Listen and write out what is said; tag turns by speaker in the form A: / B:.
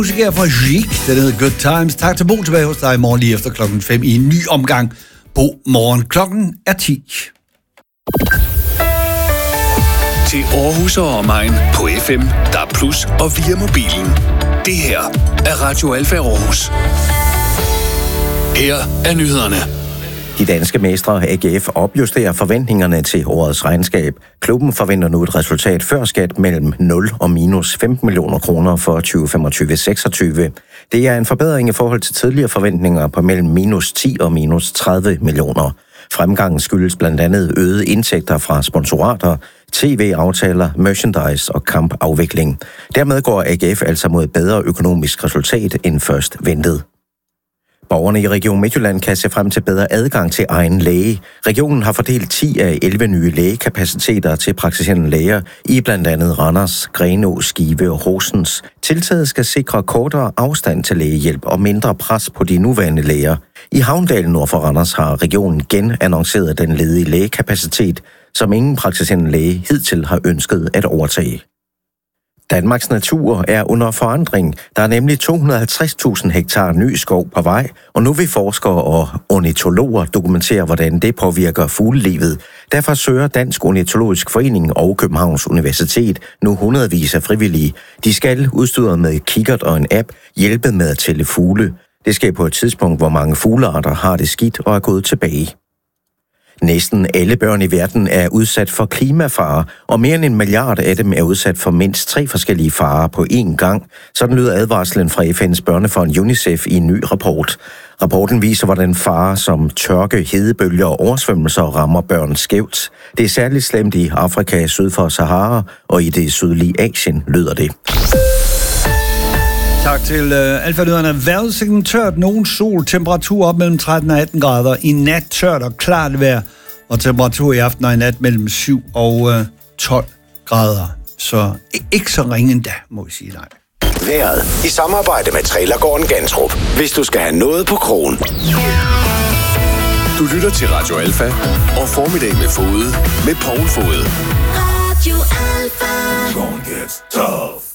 A: Musik her fra Jik, den hedder Good Times. Tak til Bo, tilbage hos dig i morgen lige efter 5:00 i en ny omgang. Bo morgen. Klokken er 10.
B: Til Aarhus og omegn på FM, DAB+ og via mobilen. Det her er Radio Alfa Aarhus. Her er nyhederne.
C: De danske mestre AGF opjusterer forventningerne til årets regnskab. Klubben forventer nu et resultat før skat mellem 0 og minus 15 millioner kroner for 2025-26. Det er en forbedring i forhold til tidligere forventninger på mellem minus 10 og minus 30 millioner. Fremgangen skyldes blandt andet øgede indtægter fra sponsorater, tv-aftaler, merchandise og kampafvikling. Dermed går AGF altså mod et bedre økonomisk resultat end først ventet. Borgerne i Region Midtjylland kan se frem til bedre adgang til egen læge. Regionen har fordelt 10 af 11 nye lægekapaciteter til praktiserende læger i blandt andet Randers, Grenaa, Skive og Horsens. Tiltaget skal sikre kortere afstand til lægehjælp og mindre pres på de nuværende læger. I Havndal nord for Randers har regionen genannonceret den ledige lægekapacitet, som ingen praktiserende læge hidtil har ønsket at overtage. Danmarks natur er under forandring. Der er nemlig 250.000 hektar ny skov på vej, og nu vil forskere og ornitologer dokumentere, hvordan det påvirker fuglelivet. Derfor søger Dansk Ornitologisk Forening og Københavns Universitet nu hundredvis af frivillige. De skal, udstyret med kikkert og en app, hjælpe med at tælle fugle. Det sker på et tidspunkt, hvor mange fuglearter har det skidt og er gået tilbage. Næsten alle børn i verden er udsat for klimafare, og mere end 1 milliard af dem er udsat for mindst 3 forskellige farer på én gang. Sådan lyder advarslen fra FN's børnefond UNICEF i en ny rapport. Rapporten viser, hvordan farer som tørke, hedebølger og oversvømmelser rammer børn skævt. Det er særligt slemt i Afrika syd for Sahara, og i det sydlige Asien lyder det.
A: Tak til Alfa-nyhederne. Vejrudsigten tørt, nogen sol, temperatur op mellem 13 og 18 grader. I nat tørt og klart vejr, og temperatur i aften og i nat mellem 7 og 12 grader. Så ikke så ringe endda, må vi sige nej.
D: Vejret i samarbejde med Trailergården Gantrup. Hvis du skal have noget på krogen.
B: Du lytter til Radio Alfa og Formiddag med Fode med Poul Fode.
E: Radio Alfa.
D: Gonna get tough.